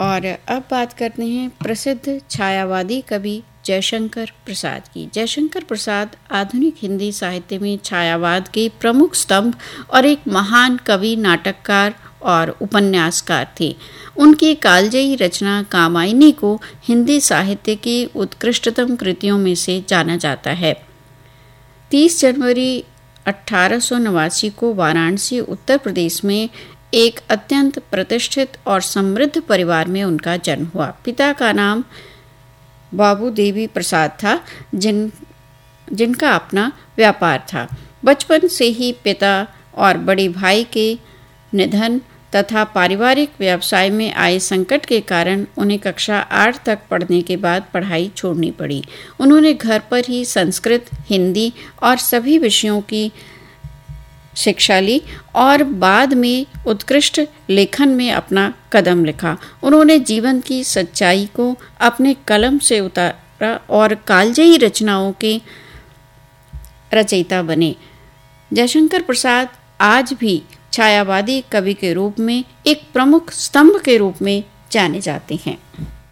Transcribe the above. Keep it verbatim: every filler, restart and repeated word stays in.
और अब बात करते हैं प्रसिद्ध छायावादी कवि जयशंकर प्रसाद की। जयशंकर प्रसाद आधुनिक हिंदी साहित्य में छायावाद के प्रमुख स्तंभ और एक महान कवि, नाटककार और उपन्यासकार थे। उनकी कालजयी रचना कामायनी को हिंदी साहित्य की उत्कृष्टतम कृतियों में से जाना जाता है। तीस जनवरी अठारह सौ नवासी को वाराणसी, उत्तर प्रदेश में एक अत्यंत प्रतिष्ठित और समृद्ध परिवार में उनका जन्म हुआ। पिता का नाम बाबू देवी प्रसाद था, जिन जिनका अपना व्यापार था। बचपन से ही पिता और बड़े भाई के निधन तथा पारिवारिक व्यवसाय में आए संकट के कारण उन्हें कक्षा आठ तक पढ़ने के बाद पढ़ाई छोड़नी पड़ी। उन्होंने घर पर ही संस्कृत, हिंदी और सभी विषयों की शिक्षा ली और बाद में उत्कृष्ट लेखन में अपना कदम लिखा। उन्होंने जीवन की सच्चाई को अपने कलम से उतारा और कालजयी रचनाओं के रचयिता बने। जयशंकर प्रसाद आज भी छायावादी कवि के रूप में एक प्रमुख स्तंभ के रूप में जाने जाते हैं।